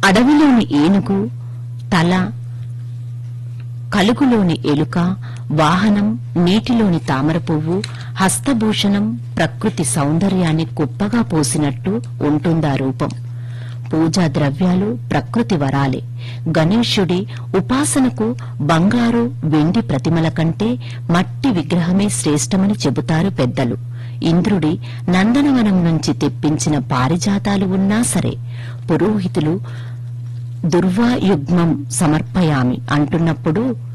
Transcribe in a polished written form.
అడవిలోని ఏనుగు తల, కలుగులోని ఎలుక వాహనం, నీటిలోని తామర పువ్వు, హస్తభూషణం ప్రకృతి సౌందర్యాన్ని కుప్పగా పోసినట్టు ఉంటుందా రూపం. పూజా ద్రవ్యాలు ప్రకృతి వరాలే. గణేశుడి ఉపాసనకు బంగారు, వెండి ప్రతిమల కంటే మట్టి విగ్రహమే శ్రేష్టమని చెబుతారు పెద్దలు. ఇంద్రుడి నందనవనం నుంచి తెప్పించిన పారిజాతాలు ఉన్నా సరే పురోహితులు దుర్వాయుగ్మం సమర్పయామి అంటున్నప్పుడు